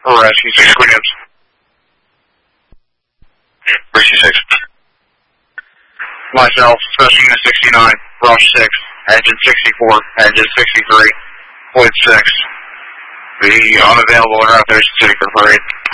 Rescue 6 Williams. Rescue 6. Myself, Special Unit 69, Rush 6, Engine 64, Engine 63, Point 6. Be unavailable in Route 36 for parade.